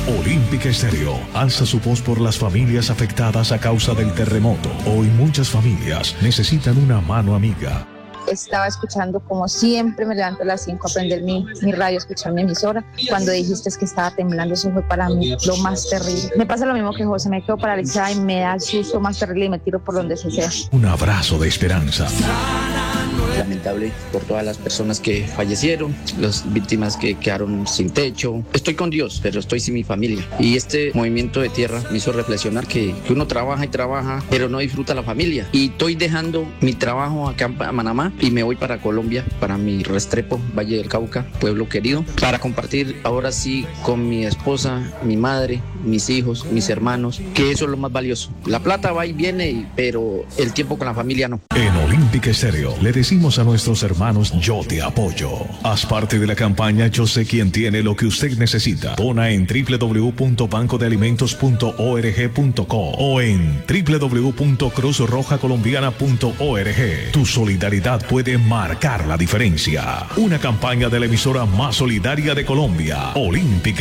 Olímpica Estéreo alza su voz por las familias afectadas a causa del terremoto. Hoy muchas familias necesitan una mano amiga. Estaba escuchando, como siempre, me levanto a las 5 a prender mi radio, a escuchar mi emisora. Cuando dijiste que estaba temblando, eso fue para mí lo más terrible. Me pasa lo mismo que José, me quedo paralizada y me da el susto más terrible y me tiro por donde se sea. Un abrazo de esperanza. Lamentable por todas las personas que fallecieron, las víctimas que quedaron sin techo. Estoy con Dios, pero estoy sin mi familia. Y este movimiento de tierra me hizo reflexionar que uno trabaja y trabaja, pero no disfruta la familia. Y estoy dejando mi trabajo acá en Manamá y me voy para Colombia, para mi Restrepo, Valle del Cauca, pueblo querido, para compartir ahora sí con mi esposa, mi madre, mis hijos, mis hermanos, que eso es lo más valioso. La plata va y viene, pero el tiempo con la familia no. En Olímpica Estéreo le decimos a nuestros hermanos: yo te apoyo. Haz parte de la campaña Yo sé quién tiene lo que usted necesita. Dona en www.bancodealimentos.org.co o en www.cruzrojacolombiana.org. Tu solidaridad puede marcar la diferencia. Una campaña de la emisora más solidaria de Colombia, Olímpica